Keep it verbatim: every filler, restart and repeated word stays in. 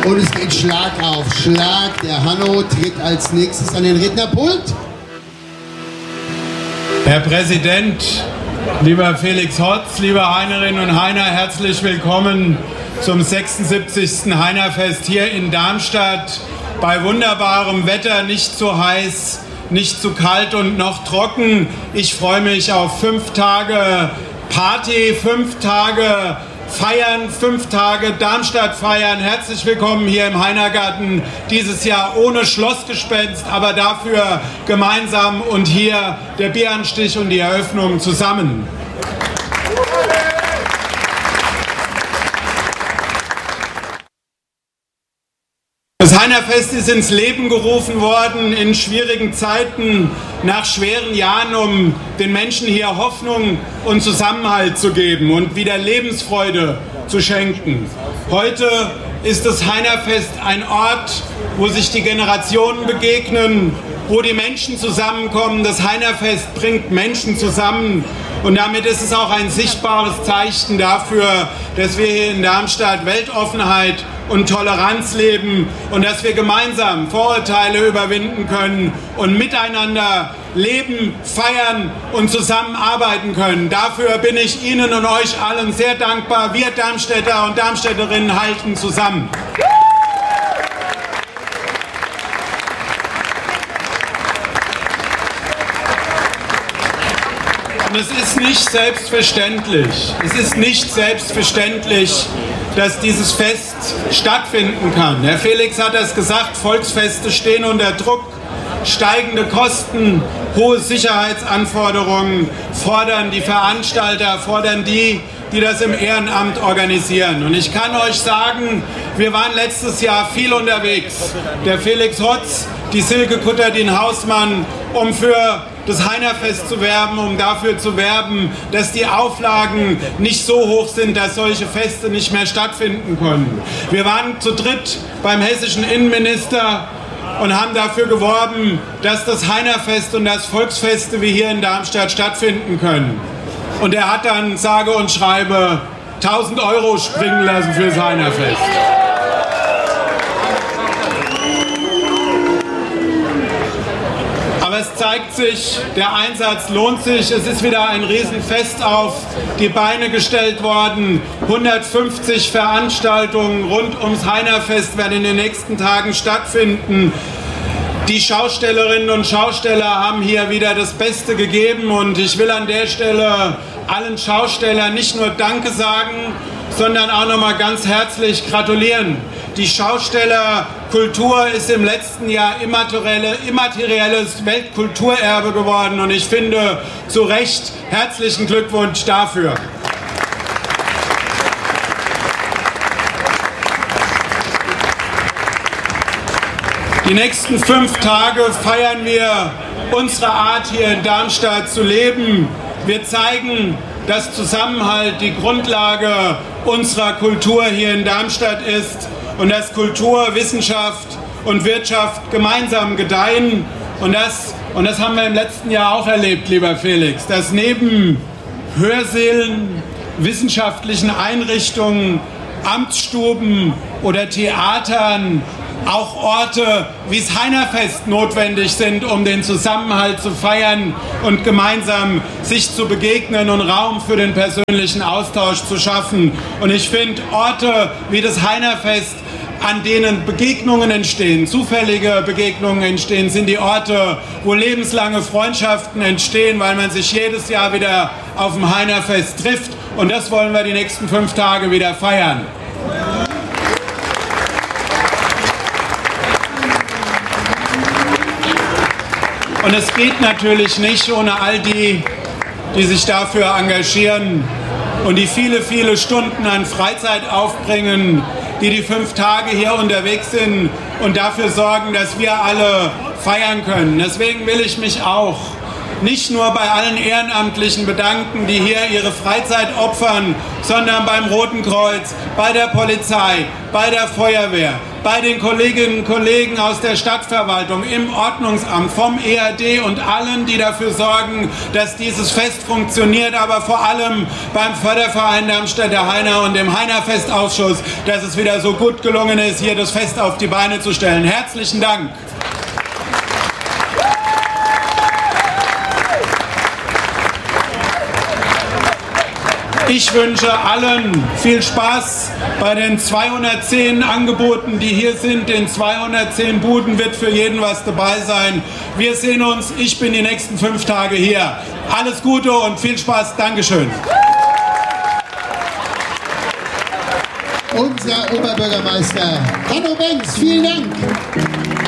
Und es geht Schlag auf Schlag. Der Hanno tritt als nächstes an den Rednerpult. Herr Präsident, lieber Felix Hotz, liebe Heinerinnen und Heiner, herzlich willkommen zum sechsundsiebzigsten Heinerfest hier in Darmstadt. Bei wunderbarem Wetter, nicht zu heiß, nicht zu kalt und noch trocken. Ich freue mich auf fünf Tage Party, fünf Tage Feiern, fünf Tage Darmstadt feiern. Herzlich willkommen hier im Heinergarten, dieses Jahr ohne Schlossgespenst, aber dafür gemeinsam und hier der Bieranstich und die Eröffnung zusammen. Das Heinerfest ist ins Leben gerufen worden in schwierigen Zeiten, nach schweren Jahren, um den Menschen hier Hoffnung und Zusammenhalt zu geben und wieder Lebensfreude zu schenken. Heute ist das Heinerfest ein Ort, wo sich die Generationen begegnen, wo die Menschen zusammenkommen. Das Heinerfest bringt Menschen zusammen und damit ist es auch ein sichtbares Zeichen dafür, dass wir hier in Darmstadt Weltoffenheit und Toleranz leben und dass wir gemeinsam Vorurteile überwinden können und miteinander leben, feiern und zusammenarbeiten können. Dafür bin ich Ihnen und euch allen sehr dankbar. Wir Darmstädter und Darmstädterinnen halten zusammen. Und es ist nicht selbstverständlich, es ist nicht selbstverständlich, dass dieses Fest stattfinden kann. Herr Felix hat es gesagt, Volksfeste stehen unter Druck, steigende Kosten, hohe Sicherheitsanforderungen fordern die Veranstalter, fordern die, die das im Ehrenamt organisieren. Und ich kann euch sagen, wir waren letztes Jahr viel unterwegs. Der Felix Hotz, die Silke Kutterdin-Hausmann, um für das Heinerfest zu werben, um dafür zu werben, dass die Auflagen nicht so hoch sind, dass solche Feste nicht mehr stattfinden können. Wir waren zu dritt beim hessischen Innenminister und haben dafür geworben, dass das Heinerfest und das Volksfeste wie hier in Darmstadt stattfinden können. Und er hat dann sage und schreibe tausend Euro springen lassen für das Heinerfest. Aber es zeigt sich, der Einsatz lohnt sich. Es ist wieder ein Riesenfest auf die Beine gestellt worden. hundertfünfzig Veranstaltungen rund ums Heinerfest werden in den nächsten Tagen stattfinden. Die Schaustellerinnen und Schausteller haben hier wieder das Beste gegeben und ich will an der Stelle allen Schaustellern nicht nur Danke sagen, sondern auch nochmal ganz herzlich gratulieren. Die Schaustellerkultur ist im letzten Jahr immaterielle, immaterielles Weltkulturerbe geworden und ich finde zu Recht herzlichen Glückwunsch dafür. Die nächsten fünf Tage feiern wir unsere Art, hier in Darmstadt zu leben. Wir zeigen, dass Zusammenhalt die Grundlage unserer Kultur hier in Darmstadt ist und dass Kultur, Wissenschaft und Wirtschaft gemeinsam gedeihen. Und das, und das haben wir im letzten Jahr auch erlebt, lieber Felix, dass neben Hörsälen, wissenschaftlichen Einrichtungen, Amtsstuben oder Theatern auch Orte wie das Heinerfest notwendig sind, um den Zusammenhalt zu feiern und gemeinsam sich zu begegnen und Raum für den persönlichen Austausch zu schaffen. Und ich finde, Orte wie das Heinerfest, an denen Begegnungen entstehen, zufällige Begegnungen entstehen, sind die Orte, wo lebenslange Freundschaften entstehen, weil man sich jedes Jahr wieder auf dem Heinerfest trifft. Und das wollen wir die nächsten fünf Tage wieder feiern. Und es geht natürlich nicht ohne all die, die sich dafür engagieren und die viele, viele Stunden an Freizeit aufbringen, die die fünf Tage hier unterwegs sind und dafür sorgen, dass wir alle feiern können. Deswegen will ich mich auch nicht nur bei allen Ehrenamtlichen bedanken, die hier ihre Freizeit opfern, sondern beim Roten Kreuz, bei der Polizei, bei der Feuerwehr, bei den Kolleginnen und Kollegen aus der Stadtverwaltung, im Ordnungsamt, vom E R D und allen, die dafür sorgen, dass dieses Fest funktioniert, aber vor allem beim Förderverein Darmstädter Heiner und dem Heiner-Festausschuss, dass es wieder so gut gelungen ist, hier das Fest auf die Beine zu stellen. Herzlichen Dank! Ich wünsche allen viel Spaß bei den zweihundertzehn Angeboten, die hier sind. Den zweihundertzehn Buden wird für jeden was dabei sein. Wir sehen uns. Ich bin die nächsten fünf Tage hier. Alles Gute und viel Spaß. Dankeschön. Unser Oberbürgermeister Hanno Benz, vielen Dank.